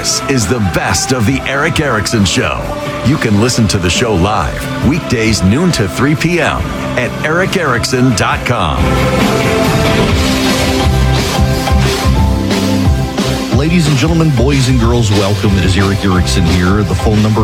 This is the best of the Eric Erickson Show. You can listen to the show live, weekdays noon to 3 p.m. at ericerickson.com. Ladies and gentlemen, boys and girls, welcome. It is Eric Erickson here. The phone number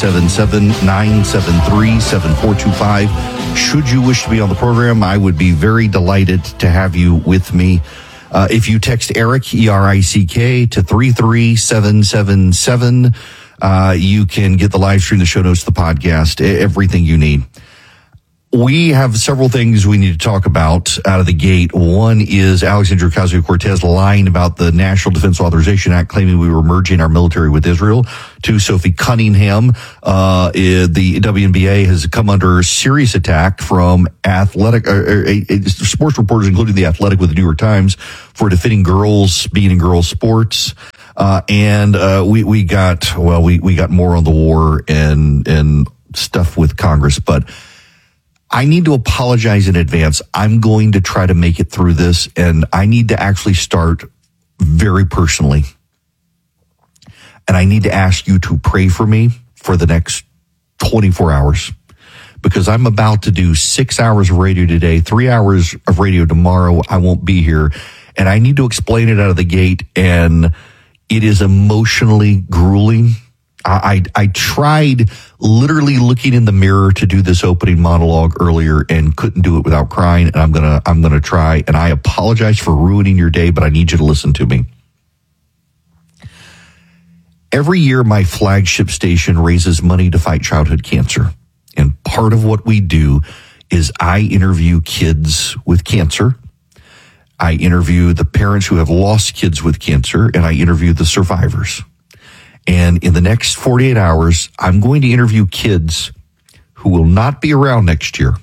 877-973-7425. Should you wish to be on the program, I would be very delighted to have you with me. If you text Eric, E-R-I-C-K, to 33777, you can get the live stream, the show notes, the podcast, everything you need. We have several things we need to talk about out of the gate. One is Alexandria Ocasio-Cortez lying about the National Defense Authorization Act, claiming we were merging our military with Israel. To Sophie Cunningham, the WNBA has come under serious attack from sports reporters, including The Athletic with the New York Times, for defending girls being in girls' sports. We got more on the war and stuff with Congress, but I need to apologize in advance. I'm going to try to make it through this, and I need to actually start very personally. And I need to ask you to pray for me for the next 24 hours, because I'm about to do 6 hours of radio today, 3 hours of radio tomorrow. I won't be here, and I need to explain it out of the gate, and it is emotionally grueling. I tried literally looking in the mirror to do this opening monologue earlier and couldn't do it without crying. And I'm gonna try. And I apologize for ruining your day, but I need you to listen to me. Every year, my flagship station raises money to fight childhood cancer. And part of what we do is I interview kids with cancer. I interview the parents who have lost kids with cancer, and I interview the survivors. And in the next 48 hours, I'm going to interview kids who will not be around next year.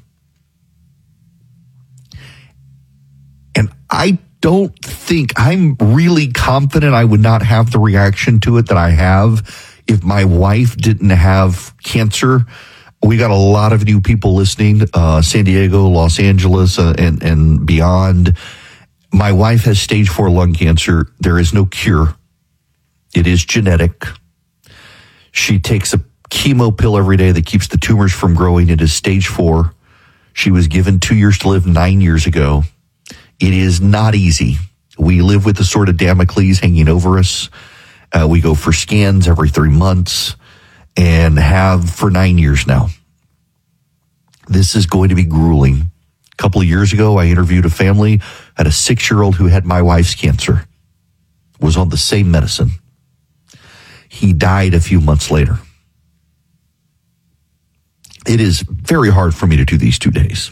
And I'm really confident I would not have the reaction to it that I have if my wife didn't have cancer. We got a lot of new people listening, San Diego, Los Angeles, and beyond. My wife has stage 4 lung cancer. There is no cure. It is genetic. She takes a chemo pill every day that keeps the tumors from growing. It is stage 4. She was given 2 years to live 9 years ago. It is not easy. We live with the sword of Damocles hanging over us. We go for scans every 3 months and have for 9 years now. This is going to be grueling. A couple of years ago, I interviewed a family, had a 6-year-old who had my wife's cancer, was on the same medicine. He died a few months later. It is very hard for me to do these 2 days.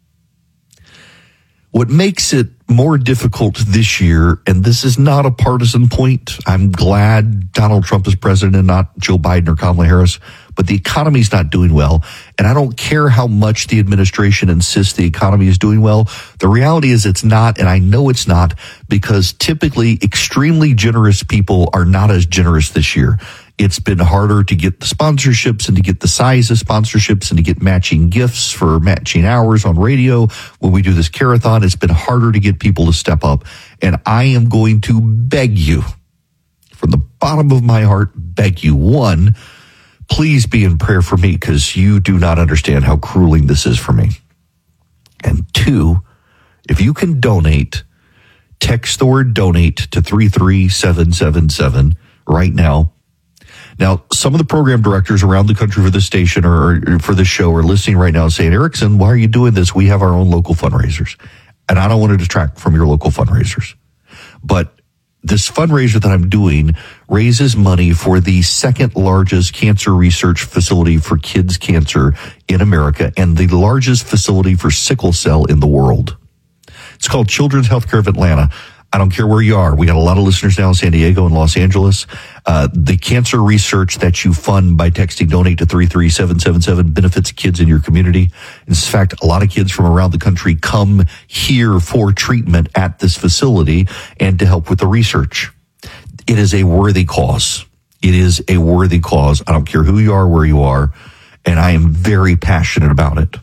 What makes it more difficult this year, and this is not a partisan point, I'm glad Donald Trump is president and not Joe Biden or Kamala Harris, but the economy's not doing well. And I don't care how much the administration insists the economy is doing well. The reality is it's not, and I know it's not, because typically extremely generous people are not as generous this year. It's been harder to get the sponsorships and to get the size of sponsorships and to get matching gifts for matching hours on radio. When we do this carathon, it's been harder to get people to step up. And I am going to beg you, from the bottom of my heart, beg you, one, please be in prayer for me, because you do not understand how grueling this is for me. And two, if you can donate, text the word donate to 33777 right now. Now, some of the program directors around the country for this station or for this show are listening right now saying, Erickson, why are you doing this? We have our own local fundraisers. And I don't want to detract from your local fundraisers. But this fundraiser that I'm doing raises money for the second largest cancer research facility for kids' cancer in America and the largest facility for sickle cell in the world. It's called Children's Healthcare of Atlanta. I don't care where you are. We got a lot of listeners now in San Diego and Los Angeles. The cancer research that you fund by texting donate to 33777 benefits kids in your community. In fact, a lot of kids from around the country come here for treatment at this facility and to help with the research. It is a worthy cause. It is a worthy cause. I don't care who you are, where you are, and I am very passionate about it.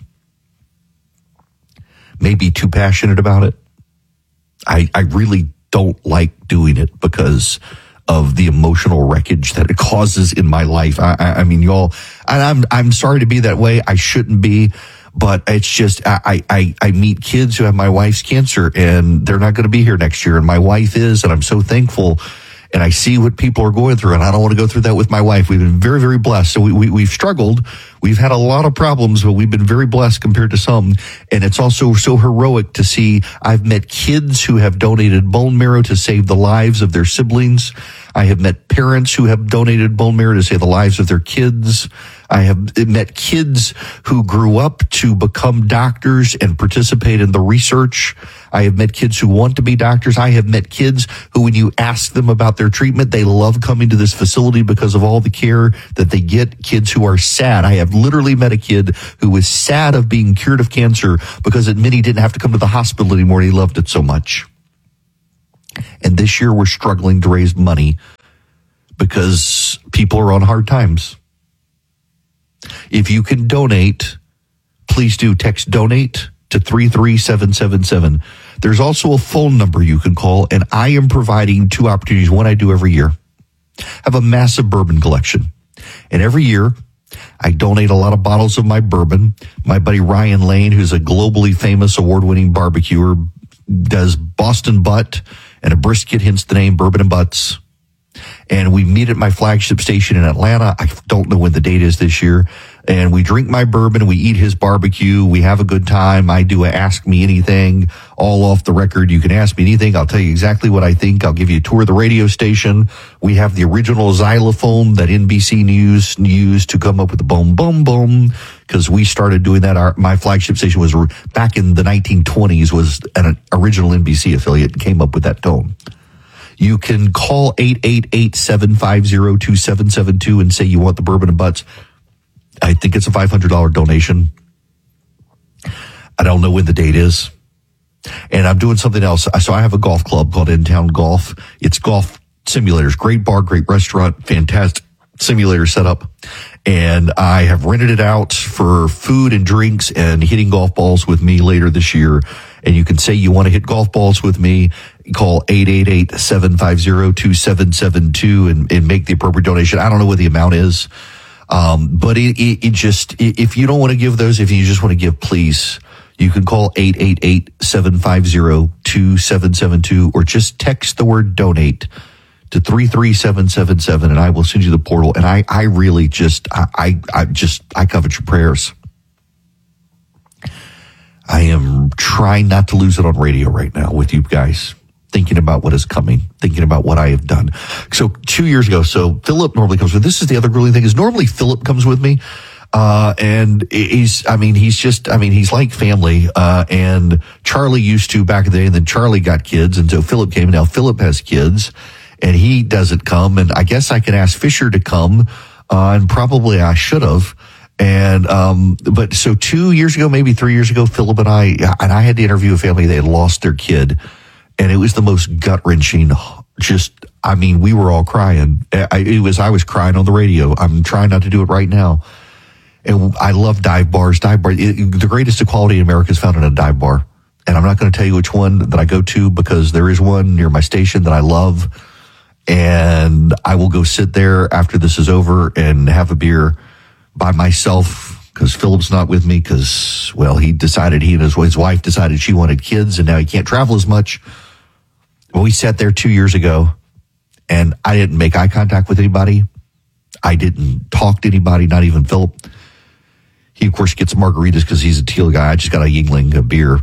Maybe too passionate about it. I really don't like doing it because of the emotional wreckage that it causes in my life. I mean, y'all, and I'm sorry to be that way. I shouldn't be, but it's just, I meet kids who have my wife's cancer and they're not going to be here next year. And my wife is, and I'm so thankful. And I see what people are going through, and I don't want to go through that with my wife. We've been very, very blessed. So we've struggled. We've had a lot of problems, but we've been very blessed compared to some. And it's also so heroic to see. I've met kids who have donated bone marrow to save the lives of their siblings. I have met parents who have donated bone marrow to save the lives of their kids. I have met kids who grew up to become doctors and participate in the research. I have met kids who want to be doctors. I have met kids who, when you ask them about their treatment, they love coming to this facility because of all the care that they get. Kids who are sad. I have literally met a kid who was sad of being cured of cancer because it meant he didn't have to come to the hospital anymore. He loved it so much. And this year we're struggling to raise money because people are on hard times. If you can donate, please do. Text donate to 33777. There's also a phone number you can call, and I am providing 2 opportunities. One I do every year. I have a massive bourbon collection, and every year I donate a lot of bottles of my bourbon. My buddy Ryan Lane, who's a globally famous award-winning barbecuer, does Boston Butt and a brisket, hence the name Bourbon and Butts. And we meet at my flagship station in Atlanta. I don't know when the date is this year. And we drink my bourbon, we eat his barbecue, we have a good time. I do a Ask Me Anything, all off the record. You can ask me anything. I'll tell you exactly what I think. I'll give you a tour of the radio station. We have the original xylophone that NBC News used to come up with the boom, boom, boom, because we started doing that. My flagship station was back in the 1920s, was an original NBC affiliate, and came up with that tone. You can call 888-750-2772 and say you want the Bourbon and Butts. I think it's a $500 donation. I don't know when the date is. And I'm doing something else. So I have a golf club called In Town Golf. It's golf simulators. Great bar, great restaurant, fantastic simulator setup. And I have rented it out for food and drinks and hitting golf balls with me later this year. And you can say you want to hit golf balls with me. Call 888-750-2772 and make the appropriate donation. I don't know what the amount is. But it just, if you don't want to give those, if you just want to give, please, you can call 888-750-2772 or just text the word donate to 33777 and I will send you the portal. And I really just, I covet your prayers. I am trying not to lose it on radio right now with you guys, thinking about what is coming, thinking about what I have done. So 2 years ago, so Philip normally comes with, this is the other grueling thing, is normally Philip comes with me. And he's like family. And Charlie used to back in the day, and then Charlie got kids. And so Philip came, and now Philip has kids and he doesn't come. And I guess I can ask Fisher to come, and probably I should have. And, but so 2 years ago, maybe 3 years ago, Philip and I had to interview a family. They had lost their kid. And it was the most gut-wrenching, we were all crying. I was crying on the radio. I'm trying not to do it right now. And I love dive bars. The greatest equality in America is found in a dive bar. And I'm not going to tell you which one that I go to because there is one near my station that I love. And I will go sit there after this is over and have a beer by myself because Philip's not with me because, well, he decided, he and his wife decided she wanted kids and now he can't travel as much. Well, we sat there 2 years ago and I didn't make eye contact with anybody. I didn't talk to anybody, not even Philip. He, of course, gets margaritas because he's a teal guy. I just got a Yingling, a beer.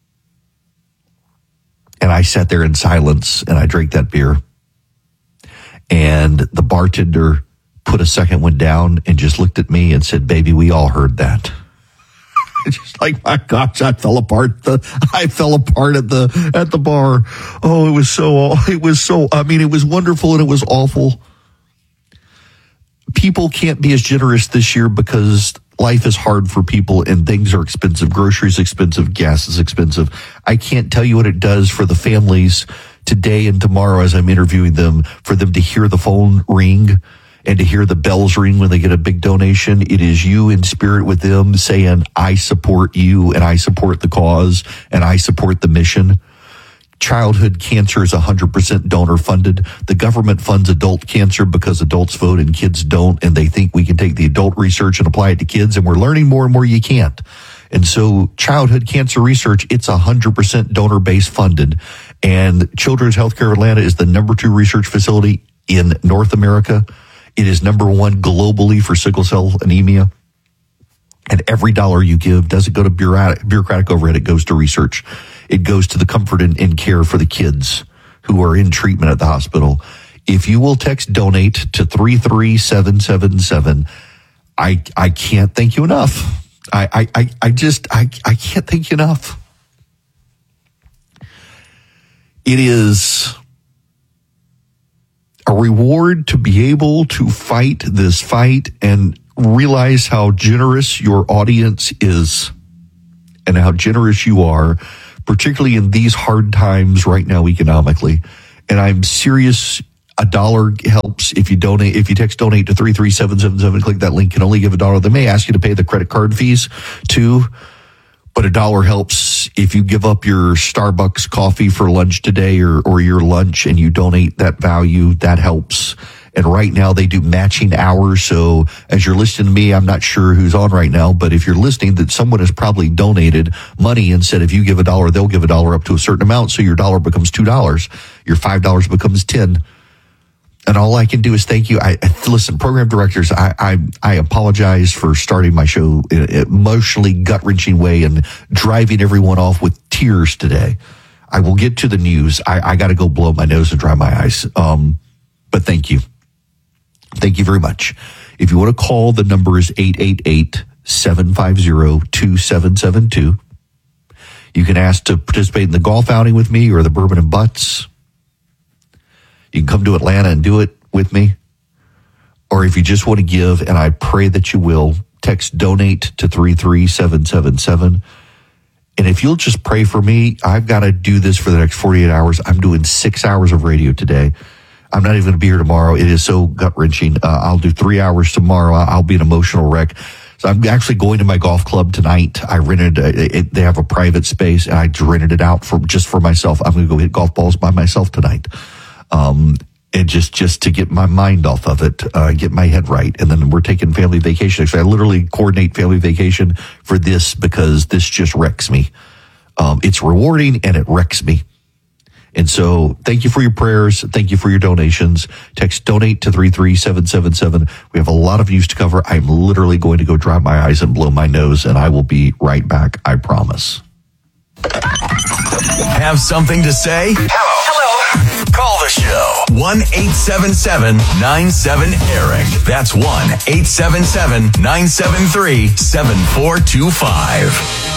And I sat there in silence and I drank that beer. And the bartender put a second one down and just looked at me and said, "Baby, we all heard that." Just like, my gosh, I fell apart at the bar. Oh, it was wonderful and it was awful. People can't be as generous this year because life is hard for people and things are expensive. Groceries expensive, gas is expensive. I can't tell you what it does for the families today and tomorrow as I'm interviewing them, for them to hear the phone ring and to hear the bells ring when they get a big donation. It is you in spirit with them saying, I support you and I support the cause and I support the mission. childhood cancer is 100% donor funded. The government funds adult cancer because adults vote and kids don't, and they think we can take the adult research and apply it to kids, and we're learning more and more you can't. And so childhood cancer research, it's 100% donor-based funded. And Children's Healthcare of Atlanta is the number 2 research facility in North America. It is number 1 globally for sickle cell anemia. And every dollar you give doesn't go to bureaucratic overhead. It goes to research. It goes to the comfort and care for the kids who are in treatment at the hospital. If you will text donate to 33777, I can't thank you enough. I can't thank you enough. It is a reward to be able to fight this fight and realize how generous your audience is and how generous you are, particularly in these hard times right now economically. And I'm serious. $1 helps if you donate. If you text donate to 33777, click that link, can only give $1. They may ask you to pay the credit card fees too, but $1 helps if you give up your Starbucks coffee for lunch today or your lunch and you donate that value. That helps. And right now they do matching hours. So as you're listening to me, I'm not sure who's on right now, but if you're listening, that someone has probably donated money and said, if you give $1, they'll give $1 up to a certain amount. So your $1 becomes $2. Your $5 becomes $10. And all I can do is thank you. Listen, program directors, I apologize for starting my show in an emotionally gut-wrenching way and driving everyone off with tears today. I will get to the news. I got to go blow my nose and dry my eyes. But thank you. Thank you very much. If you want to call, the number is 888-750-2772. You can ask to participate in the golf outing with me or the Bourbon and Butts. You can come to Atlanta and do it with me. Or if you just want to give, and I pray that you will, text donate to 33777. And if you'll just pray for me, I've got to do this for the next 48 hours. I'm doing 6 hours of radio today. I'm not even going to be here tomorrow. It is so gut-wrenching. I'll do 3 hours tomorrow. I'll be an emotional wreck. So I'm actually going to my golf club tonight. I rented they have a private space, and I rented it out just for myself. I'm going to go hit golf balls by myself tonight. And just to get my mind off of it, get my head right. And then we're taking family vacation. Actually, I literally coordinate family vacation for this because this just wrecks me. It's rewarding and it wrecks me. And so thank you for your prayers. Thank you for your donations. Text donate to 33777. We have a lot of news to cover. I'm literally going to go dry my eyes and blow my nose, and I will be right back. I promise. Have something to say? Hello. Call the show. 1-877-97-ERIC. That's 1-877-973-7425.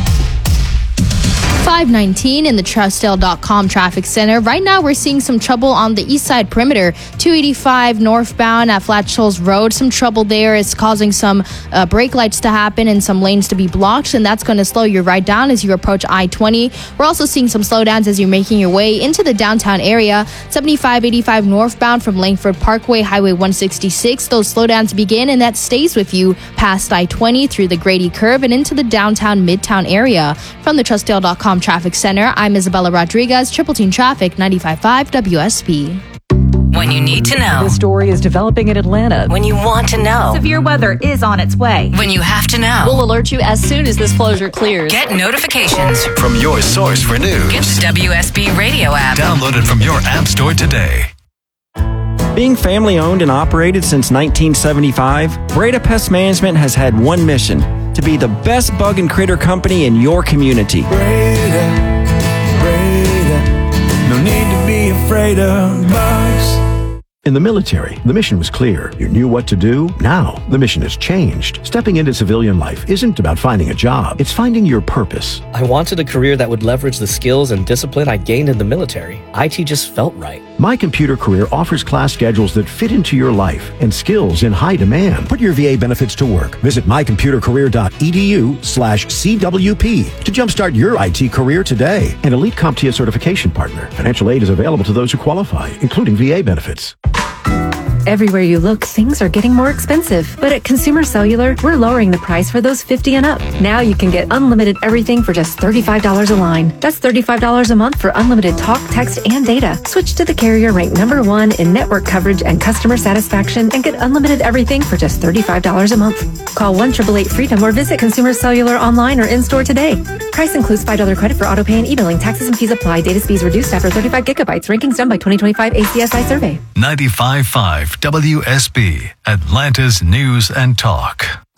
519 in the Trustdale.com traffic center. Right now, we're seeing some trouble on the east side perimeter. 285 northbound at Flat Shoals Road. Some trouble there is causing some brake lights to happen and some lanes to be blocked, and that's going to slow you right down as you approach I-20. We're also seeing some slowdowns as you're making your way into the downtown area. 7585 northbound from Langford Parkway, Highway 166. Those slowdowns begin, and that stays with you past I-20 through the Grady Curve and into the downtown Midtown area. From the Trustdale.com traffic center, I'm Isabella Rodriguez, Triple Team Traffic, 95.5 WSP. When you need to know. The story is developing in Atlanta. When you want to know. Severe weather is on its way. When you have to know. We'll alert you as soon as this closure clears. Get notifications from your source for news. Get the WSB radio app. Download it from your app store today. Being family-owned and operated since 1975, Breda Pest Management has had one mission: to be the best bug and critter company in your community. Breda, no need to be afraid of bugs. In the military, the mission was clear. You knew what to do. Now, the mission has changed. Stepping into civilian life isn't about finding a job. It's finding your purpose. I wanted a career that would leverage the skills and discipline I gained in the military. IT just felt right. My Computer Career offers class schedules that fit into your life and skills in high demand. Put your VA benefits to work. Visit mycomputercareer.edu/CWP to jumpstart your IT career today. An elite CompTIA certification partner. Financial aid is available to those who qualify, including VA benefits. Everywhere you look, things are getting more expensive. But at Consumer Cellular, we're lowering the price for those 50 and up. Now you can get unlimited everything for just $35 a line. That's $35 a month for unlimited talk, text, and data. Switch to the carrier ranked #1 in network coverage and customer satisfaction and get unlimited everything for just $35 a month. Call 1-888-FREEDOM or visit Consumer Cellular online or in-store today. Price includes $5 credit for auto pay and e-billing. Taxes and fees apply. Data speeds reduced after 35 gigabytes. Rankings done by 2025 ACSI survey. 95.5 WSB, Atlanta's News and Talk.